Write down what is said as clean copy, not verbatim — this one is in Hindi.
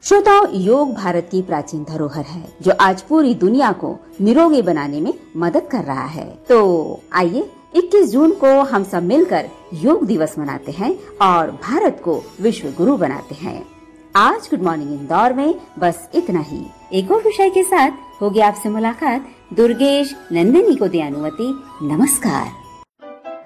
श्रोताओं, योग भारत की प्राचीन धरोहर है जो आज पूरी दुनिया को निरोगी बनाने में मदद कर रहा है। तो आइए 21 जून को हम सब मिलकर योग दिवस मनाते हैं और भारत को विश्व गुरु बनाते हैं। आज गुड मॉर्निंग इंदौर में बस इतना ही। एक और विषय के साथ होगी आपसे मुलाकात। दुर्गेश नंदिनी को दे अनुमति। नमस्कार।